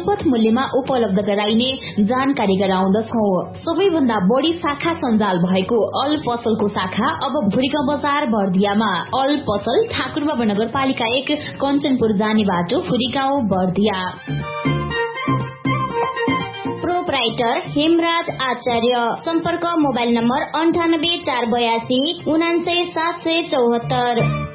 सुलभ मूल्यमा उपलब्ध गराइने जानकारी गराउँदछौं। सबैभन्दा बढी शाखा सञ्जाल भएको अल पसलको शाखा अब भुरिका बजार बर्दियामा। अल पसल ठाकुरबाबा नगरपालिका 1 कञ्चनपुर जाने बाटो फुरीगाउँ बर्दिया। प्रोप्राइटर हेमराज आचार्य। सम्पर्क मोबाइल नम्बर 98 482 79 774।